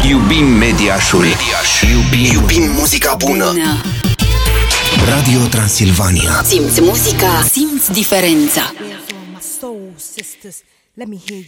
Iubim Mediașul. Iubim muzica bună. Radio Transilvania. Simți muzica, simți diferența. Soul sisters, let me hear